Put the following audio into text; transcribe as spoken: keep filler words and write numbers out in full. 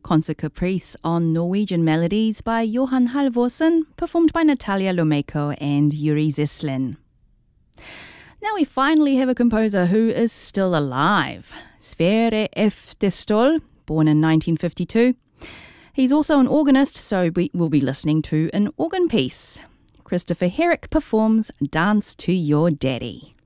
Concert Caprice on Norwegian Melodies by Johan Halvorsen, performed by Natalia Lomeko and Yuri Zislin. Now we finally have a composer who is still alive. Sverre Eftestål, born in nineteen fifty-two. He's also an organist, so we will be listening to an organ piece. Christopher Herrick performs Dance to Your Daddy.